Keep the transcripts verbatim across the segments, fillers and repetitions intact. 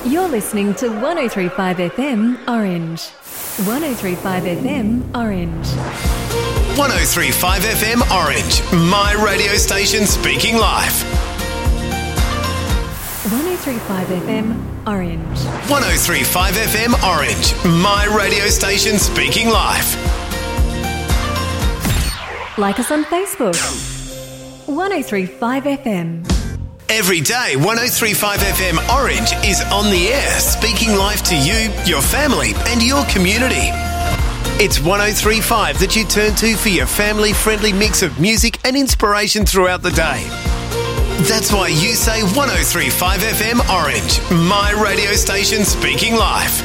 You're listening to one oh three point five F M Orange. one oh three point five F M Orange. one oh three point five F M Orange, my radio station speaking live. one oh three point five F M Orange. one oh three point five F M Orange, my radio station speaking live. Like us on Facebook. one oh three point five F M. Every day, one oh three point five F M Orange is on the air, speaking live to you, your family, and your community. It's one oh three point five that you turn to for your family-friendly mix of music and inspiration throughout the day. That's why you say one oh three point five F M Orange, my radio station speaking live.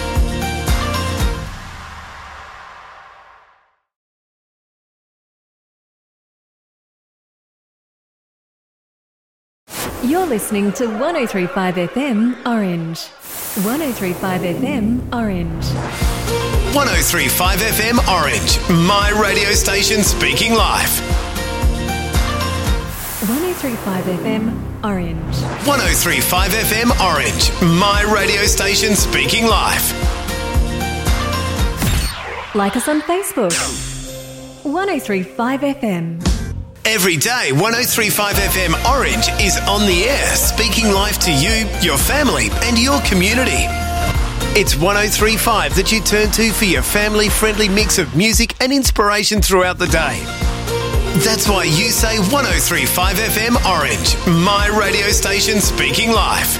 You're listening to one oh three point five F M Orange. one oh three point five F M Orange. one oh three point five F M Orange, my radio station speaking live. one oh three point five F M Orange. one oh three point five F M Orange, my radio station speaking live. Like us on Facebook. one oh three point five F M. Every day, one oh three point five F M Orange is on the air, speaking live to you, your family, and your community. It's one oh three point five that you turn to for your family-friendly mix of music and inspiration throughout the day. That's why you say one oh three point five F M Orange, my radio station speaking live.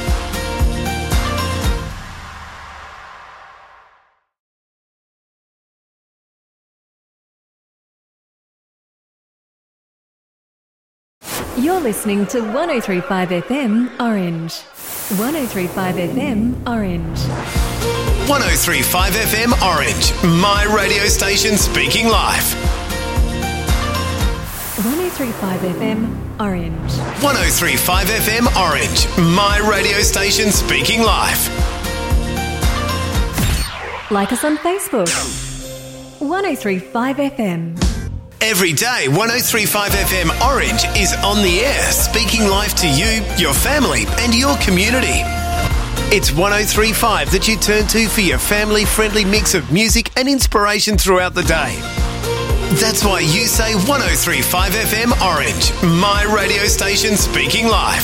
You're listening to one oh three point five F M Orange. one oh three point five F M Orange. one oh three point five F M Orange, my radio station speaking live. one oh three point five F M Orange. one oh three point five F M Orange, my radio station speaking live. Like us on Facebook. one oh three point five F M. Every day, one oh three point five F M Orange is on the air, speaking live to you, your family, and your community. It's one oh three point five that you turn to for your family-friendly mix of music and inspiration throughout the day. That's why you say one oh three point five F M Orange, my radio station speaking live.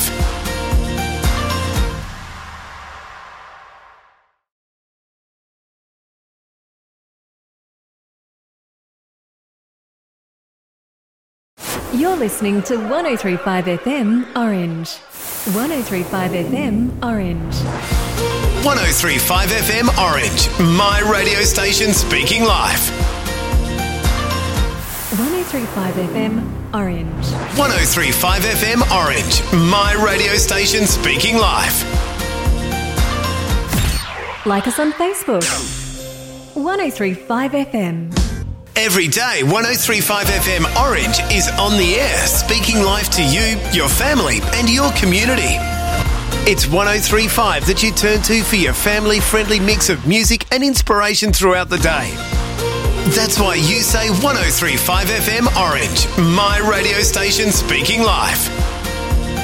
You're listening to one oh three point five F M Orange. one oh three point five F M Orange. one oh three point five F M Orange, my radio station speaking live. one oh three point five F M Orange. one oh three point five F M Orange, my radio station speaking live. Like us on Facebook. one oh three point five F M. Every day, one oh three point five F M Orange is on the air, speaking live to you, your family, and your community. It's one oh three point five that you turn to for your family-friendly mix of music and inspiration throughout the day. That's why you say one oh three point five F M Orange, my radio station speaking live.